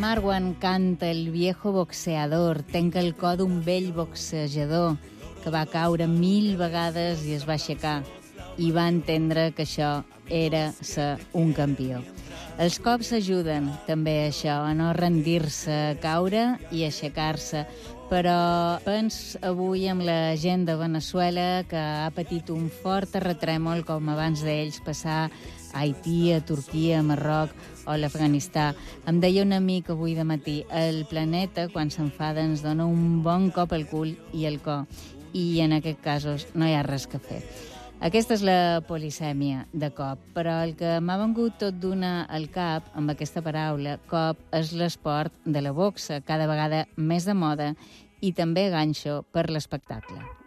Marwan canta El viejo boxeador, tenca el cor d'un vell boxejador que va caure 1000 vegades i es va aixecar i va entendre que això era ser un campió. Els cops ajuden també a això, a no rendir-se, a caure i aixecar-se. Però pens avui amb la gent de Veneçuela que ha patit un fort terratrèmol com abans d'ells passar a Haití, a Turquia, a Marroc o a l'Afganistà. Em deia un amic avui de matí, el planeta quan s'enfada ens dona un bon cop al cul i al cor i en aquests casos no hi ha res que fer. Aquesta és la polisèmia de cop, però el que m'ha vengut tot d'una al cap amb aquesta paraula, cop, és l'esport de la boxa, cada vegada més de moda i també ganxo per l'espectacle.